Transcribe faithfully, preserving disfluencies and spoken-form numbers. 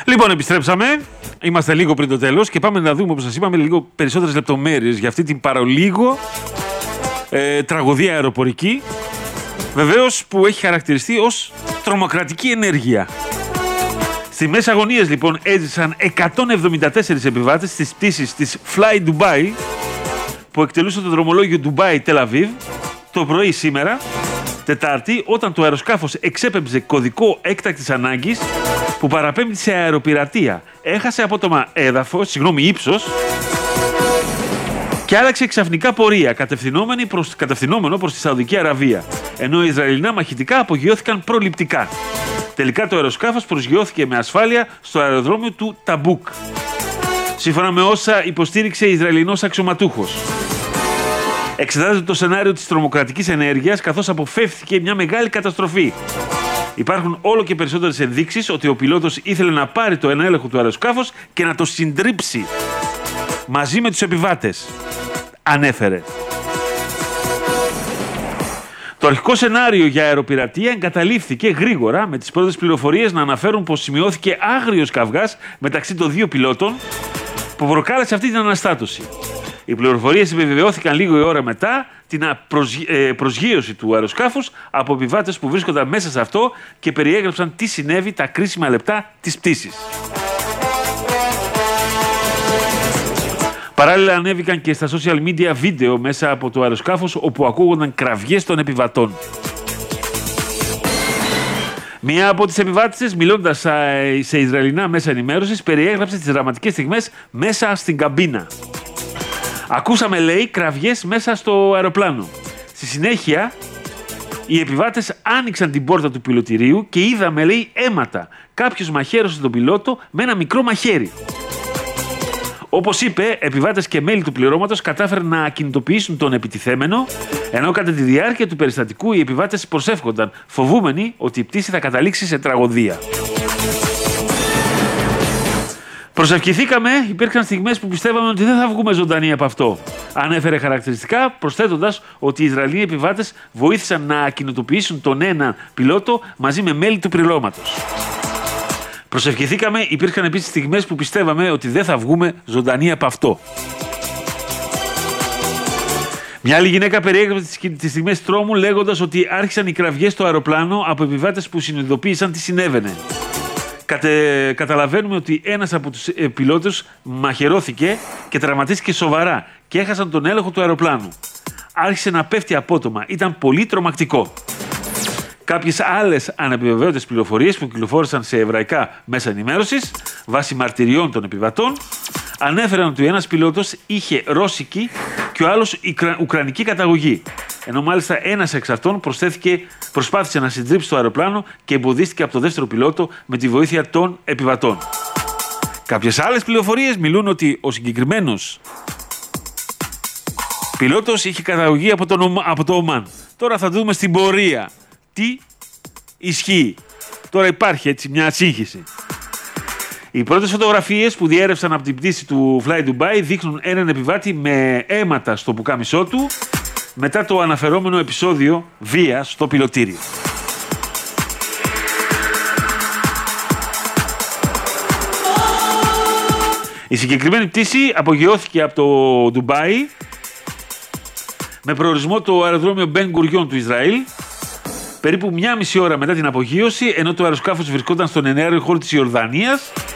Λοιπόν, επιστρέψαμε. Είμαστε λίγο πριν το τέλος και πάμε να δούμε, όπως σας είπαμε, λίγο περισσότερες λεπτομέρειες για αυτή την παρολίγο ε, τραγωδία αεροπορική. Βεβαίως που έχει χαρακτηριστεί ως τρομοκρατική ενέργεια. Στις μέσες αγωνίες λοιπόν έζησαν εκατόν εβδομήντα τέσσερις επιβάτες στις πτήσεις της Fly Dubai που εκτελούσαν το δρομολόγιο Dubai-Tel Aviv το πρωί σήμερα, Τετάρτη, όταν το αεροσκάφος εξέπεμψε κωδικό έκτακτης ανάγκης που παραπέμπει σε αεροπειρατεία. Έχασε απότομα έδαφος, συγγνώμη, ύψος και άλλαξε ξαφνικά πορεία, προς, κατευθυνόμενο προς τη Σαουδική Αραβία, ενώ οι Ισραηλινά μαχητικά απογειώθηκαν προληπτικά. Τελικά το αεροσκάφος προσγειώθηκε με ασφάλεια στο αεροδρόμιο του Ταμπούκ, σύμφωνα με όσα υποστήριξε Ισραηλινός αξιωματούχος. Εξετάζεται το σενάριο της τρομοκρατικής ενέργειας, καθώς αποφεύθηκε μια μεγάλη καταστροφή. Υπάρχουν όλο και περισσότερες ενδείξεις ότι ο πιλότος ήθελε να πάρει το ενέλεγχο του αεροσκάφους και να το συντρίψει μαζί με τους επιβάτες, ανέφερε. Το αρχικό σενάριο για αεροπειρατεία εγκαταλείφθηκε γρήγορα, με τις πρώτες πληροφορίες να αναφέρουν πως σημειώθηκε άγριος καυγάς μεταξύ των δύο πιλότων που προκάλεσε αυτή την αναστάτωση. Οι πληροφορίες επιβεβαιώθηκαν λίγο η ώρα μετά την προσγείωση του αεροσκάφους από επιβάτες που βρίσκονταν μέσα σε αυτό και περιέγραψαν τι συνέβη τα κρίσιμα λεπτά της πτήσης. Παράλληλα ανέβηκαν και στα social media βίντεο μέσα από το αεροσκάφος όπου ακούγονταν κραυγές των επιβατών. Μία από τις επιβάτησες, μιλώντας σε Ισραηλινά μέσα ενημέρωσης, περιέγραψε τις δραματικές στιγμές μέσα στην καμπίνα. Ακούσαμε, λέει, κραυγές μέσα στο αεροπλάνο. Στη συνέχεια, οι επιβάτες άνοιξαν την πόρτα του πιλωτηρίου και είδαμε, λέει, αίματα. Κάποιος μαχαίρωσε τον πιλότο με ένα μικρό μαχαίρι. Όπως είπε, επιβάτες και μέλη του πληρώματος κατάφεραν να ακινητοποιήσουν τον επιτιθέμενο, ενώ κατά τη διάρκεια του περιστατικού οι επιβάτες προσεύχονταν, φοβούμενοι ότι η πτήση θα καταλήξει σε τραγωδία. Προσευχηθήκαμε, υπήρξαν στιγμές που πιστεύαμε ότι δεν θα βγούμε ζωντανοί από αυτό. Ανέφερε χαρακτηριστικά, προσθέτοντας ότι οι Ισραηλοί επιβάτες βοήθησαν να ακινητοποιήσουν τον ένα πιλότο μαζί με μέλη του πληρώματος. Προσευχηθήκαμε, υπήρχαν επίσης στιγμές που πιστεύαμε ότι δεν θα βγούμε ζωντανοί από αυτό. Μια άλλη γυναίκα περιέγραψε τις στιγμές τρόμου λέγοντας ότι άρχισαν οι κραυγές στο αεροπλάνο από επιβάτες που συνειδητοποίησαν τι συνέβαινε. Κατε, καταλαβαίνουμε ότι ένας από τους ε, πιλότους μαχαιρώθηκε και τραυματίστηκε σοβαρά και έχασαν τον έλεγχο του αεροπλάνου. Άρχισε να πέφτει απότομα. Ήταν πολύ τρομακτικό. Κάποιες άλλες ανεπιβεβαίωτες πληροφορίες που κυκλοφόρησαν σε εβραϊκά μέσα ενημέρωσης, βάσει μαρτυριών των επιβατών, ανέφεραν ότι ένας πιλότος είχε ρώσικη και ο άλλος ουκρανική καταγωγή. Ενώ μάλιστα ένας εξ αυτών προσθέθηκε, προσπάθησε να συντρίψει το αεροπλάνο και εμποδίστηκε από το δεύτερο πιλότο με τη βοήθεια των επιβατών. Κάποιες άλλες πληροφορίες μιλούν ότι ο συγκεκριμένος πιλότος είχε καταγωγή από, τον, από το Ομάν. Τώρα θα δούμε στην πορεία τι ισχύει. Τώρα υπάρχει έτσι μια σύγχυση. Οι πρώτες φωτογραφίες που διέρευσαν από την πτήση του Fly Dubai δείχνουν έναν επιβάτη με αίματα στο πουκάμισό του μετά το αναφερόμενο επεισόδιο βίας στο πιλωτήριο. Η συγκεκριμένη πτήση απογειώθηκε από το Ντουμπάι με προορισμό το αεροδρόμιο Μπεν Γκουριόν του Ισραήλ περίπου μια μισή ώρα μετά την απογείωση, ενώ το αεροσκάφος βρισκόταν στον εναέριο χώρο της Ιορδανίας